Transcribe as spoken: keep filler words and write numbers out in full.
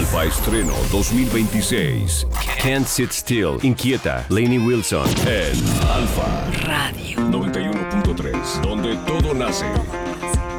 Alfa Estreno dos mil veintiséis. Can't Sit Still, Inquieta, Lainey Wilson. En Alfa Radio noventa y uno punto tres, donde todo nace.